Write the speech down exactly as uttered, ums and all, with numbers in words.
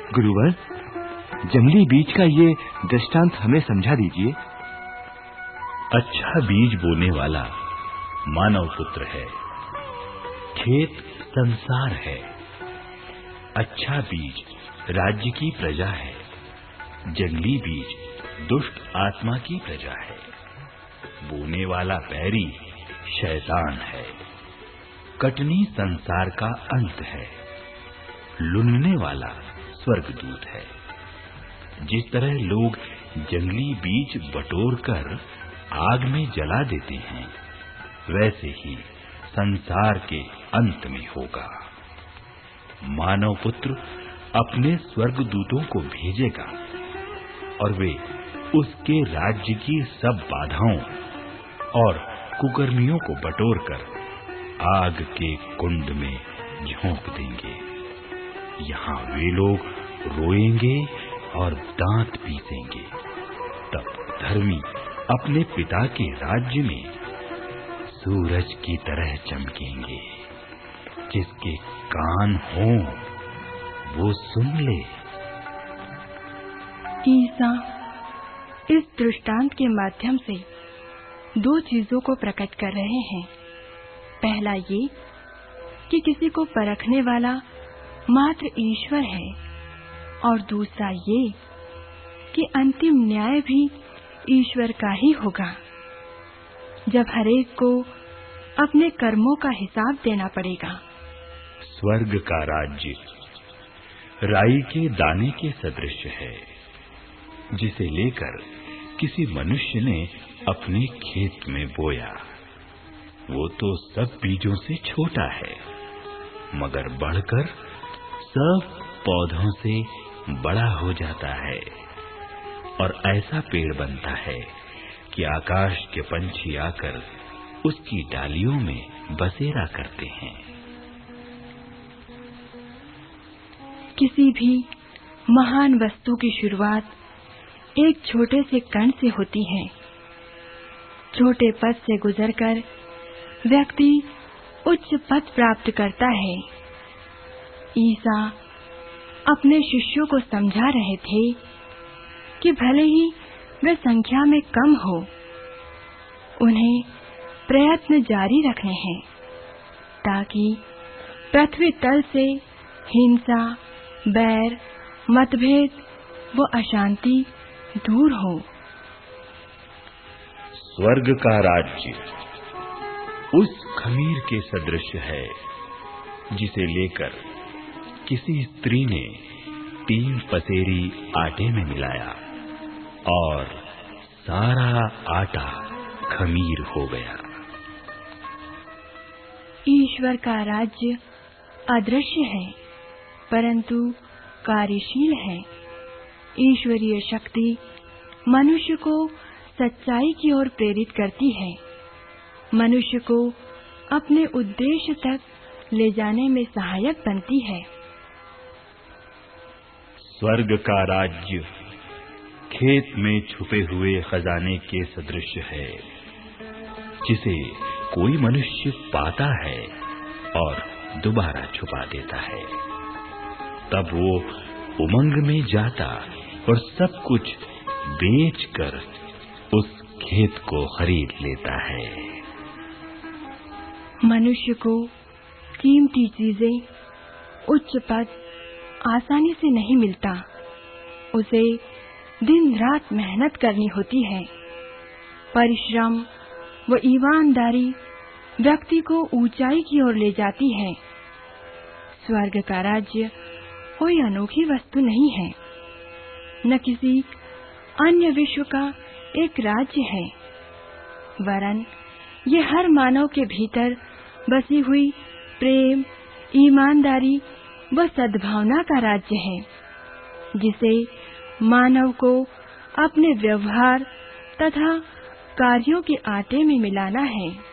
गुरुवर, जंगली बीज का ये दृष्टांत हमें समझा दीजिए। अच्छा बीज बोने वाला मानव पुत्र है। खेत संसार है। अच्छा बीज राज्य की प्रजा है। जंगली बीज दुष्ट आत्मा की प्रजा है। बोने वाला बैरी शैतान है। कटनी संसार का अंत है। लुनने वाला स्वर्गदूत है। जिस तरह लोग जंगली बीज बटोर कर आग में जला देते हैं, वैसे ही संसार के अंत में होगा। मानव पुत्र अपने स्वर्गदूतों को भेजेगा और वे उसके राज्य की सब बाधाओं और कुकर्मियों को बटोरकर आग के कुंड में झोंक देंगे। यहाँ वे लोग रोएंगे और दांत पीसेंगे। तब धर्मी अपने पिता के राज्य में सूरज की तरह चमकेंगे। जिसके कान हों वो सुन ले। ईसा इस दृष्टांत के माध्यम से दो चीजों को प्रकट कर रहे हैं। पहला ये कि किसी को परखने वाला मात्र ईश्वर है, और दूसरा ये कि अंतिम न्याय भी ईश्वर का ही होगा, जब हरेक को अपने कर्मों का हिसाब देना पड़ेगा। स्वर्ग का राज्य राई के दाने के सदृश है, जिसे लेकर किसी मनुष्य ने अपने खेत में बोया। वो तो सब बीजों से छोटा है, मगर बढ़कर सब पौधों से बड़ा हो जाता है और ऐसा पेड़ बनता है कि आकाश के पंछी आकर उसकी डालियों में बसेरा करते हैं। किसी भी महान वस्तु की शुरुआत एक छोटे से कण से होती है। छोटे पद से गुजरकर व्यक्ति उच्च पद प्राप्त करता है। ईसा अपने शिष्यों को समझा रहे थे कि भले ही वे संख्या में कम हो, उन्हें प्रयत्न जारी रखने हैं ताकि पृथ्वी तल से हिंसा, बैर, मतभेद व अशांति दूर हो। स्वर्ग का राज्य उस खमीर के सदृश है जिसे लेकर किसी स्त्री ने तीन पसेरी आटे में मिलाया और सारा आटा खमीर हो गया। ईश्वर का राज्य अदृश्य है, परंतु कार्यशील है। ईश्वरीय शक्ति मनुष्य को सच्चाई की ओर प्रेरित करती है, मनुष्य को अपने उद्देश्य तक ले जाने में सहायक बनती है। स्वर्ग का राज्य खेत में छुपे हुए खजाने के सदृश है, जिसे कोई मनुष्य पाता है और दोबारा छुपा देता है। तब वो उमंग में जाता और सब कुछ बेचकर उस खेत को खरीद लेता है। मनुष्य को कीमती चीजें, उच्च पद आसानी से नहीं मिलता। उसे दिन रात मेहनत करनी होती है। परिश्रम व ईमानदारी व्यक्ति को ऊंचाई की ओर ले जाती है। स्वर्ग का राज्य कोई अनोखी वस्तु नहीं है, न किसी अन्य विश्व का एक राज्य है, वरन ये हर मानव के भीतर बसी हुई प्रेम, ईमानदारी व सद्भावना का राज्य है, जिसे मानव को अपने व्यवहार तथा कार्यों के आटे में मिलाना है।